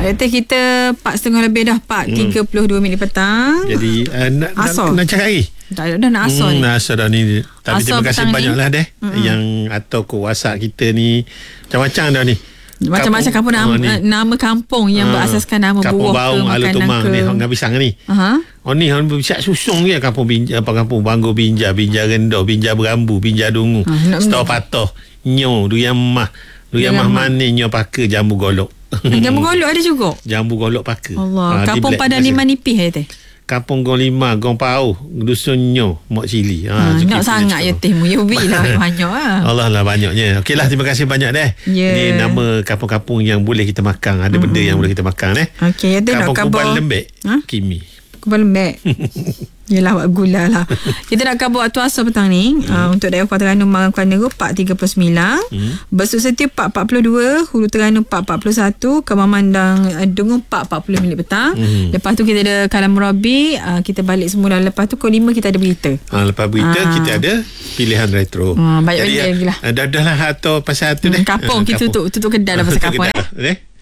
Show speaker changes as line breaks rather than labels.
Doktor, kita 4.30 lebih dah, 4.32 minit petang.
Jadi nak cakap lagi?
Dah nak asal ni.
Nak asal dah ni. Tapi terima kasih banyaklah deh yang atau ke WhatsApp kita ni. Macam-macam dah ni.
Macam-macam kampung nama kampung yang berasaskan nama
kampung
buah
Baung,
ke makanan
Alutumang
ke.
Ni Hang Pisang ni. Ni Hang Pisang susung je kampung kampung Banggo Binja, Binja Rendah, Binja Berambu, Binja Dungu, Stor Patoh, Nyo, Durian Mah, Durian Mah manis, Nyo Paka, Jambu Golok.
Jambu Golok ada juga.
Jambu Golok Paka.
Allah, kampung Padang Lima Nipis teh.
Kampung Gong Lima, Gong Pau, Dusun Nyo, Mok Cili.
Nak sangat je teh mu. Ya lah banyak lah.
Allah lah banyaknya. Okeylah, terima kasih banyak deh. Ini nama kampung-kampung yang boleh kita makan. Ada benda yang boleh kita makan
Okey, ya tu nak
kampung Kubal Lembek. Kimi.
Kubal Lembek. Yelah, buat gula lah. Kita nak kabur waktu asal petang ni. Untuk daerah Pulau Terengganu, Marang Kuala Negeri 4.39, Besut Setia 4.42, Hulu Terengganu 4.41, Kemamandang Dungu 4.40 minit petang. Lepas tu kita ada Kalam Merabi, kita balik semula. Lepas tu pukul 5 kita ada berita.
Lepas berita kita ada pilihan retro.
Banyak benda lagi lah.
Dah lah atau pasal tu deh.
Kapung kita tutup kedai dah pasal kapung.